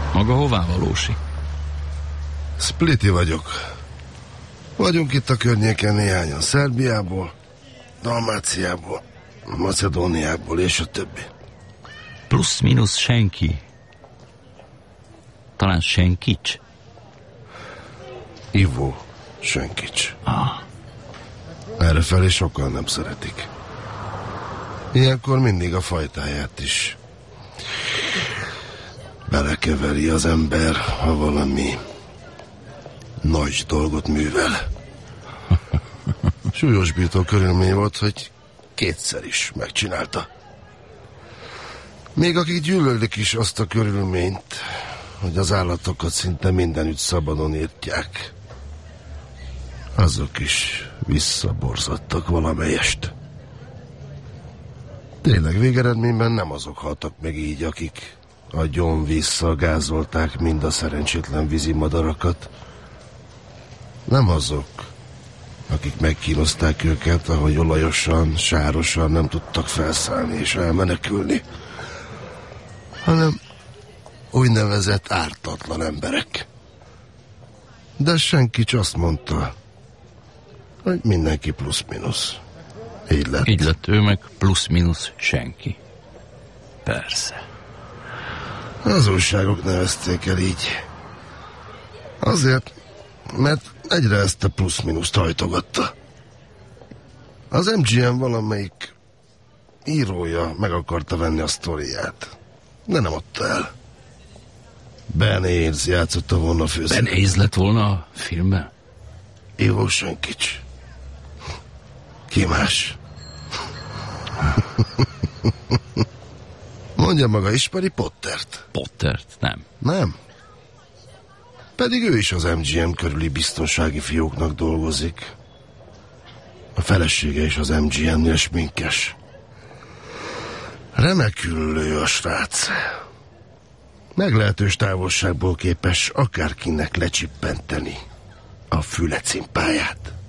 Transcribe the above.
Maga hová valósi? Spliti vagyok. Vagyunk itt a környéken néhányan. Szerbiából, Dalmáciából, Macedóniából és a többi. Plusz-minusz senki. Talán Senkics? Ivo Senkics. Ah. Errefelé sokan nem szeretik. Ilyenkor mindig a fajtáját is belekeveri az ember, ha valami nagy dolgot művel. Súlyosbító körülmény volt, hogy kétszer is megcsinálta. Még akik gyűlölik is azt a körülményt, hogy az állatokat szinte mindenütt szabadon írtják, azok is visszaborzadtak valamelyest. Tényleg végeredményben nem azok haltak meg így, akik agyon visszagázolták mind a szerencsétlen vízimadarakat. Nem azok, akik megkínozták őket, ahogy olajosan, sárosan nem tudtak felszállni és elmenekülni, hanem úgynevezett ártatlan emberek. De senki csak azt mondta, hogy mindenki plusz-minusz. Így lett. Így lett, ő meg plusz-minusz senki. Persze. Az újságok nevezték el így. Azért, mert egyre ezt a plusz-minuszt hajtogatta. Az MGM valamelyik írója meg akarta venni a sztoriát, de nem adta el. Ben Ayers játszotta volna a főszerepet. Ben Ayers lett volna a filmben? Ivo Senkics. Ki más? Mondja maga, ismeri Pottert? Pottert? Nem. Nem? Pedig ő is az MGM körüli biztonsági fióknak dolgozik. A felesége is az MGM-nél sminkes. Remekül lő a srác. Meglehetős távolságból képes akárkinek lecsippenteni a fülecimpáját.